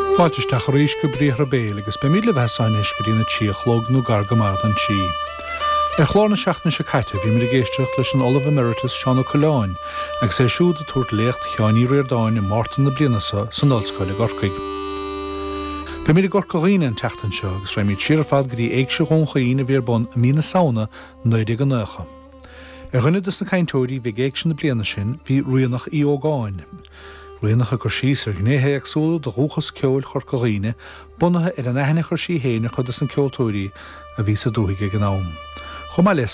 Fáilteach a ríis go bríothar béal agus be míle bheitsáinis go dtína tíochlóg nó gargamad an tí. Chlána seachna se caite bhí mar géisteach leis an Olive Emeritus Seán Coláin agus sé siúd a tuairt lécht cheanní riordáin i Mártain na blianasa san Ollscoile Gorcaig. Be mí gorcaíine an teachtain seo agus raibh míid siar fad go dtí éagse ghonchaíine bhíar bon a mína saona 99. Rinnedas na caintóirí bhí éag sin na bliana sin bhí rianach í ógáin. Rianach a gur síos ar gnéthe agsúla do rúchas ceol chorcaíine bunathe ar an aithne chuir sí héine chudas an ceoltóirí a bhí sa dúthaigh ag an am. Chomá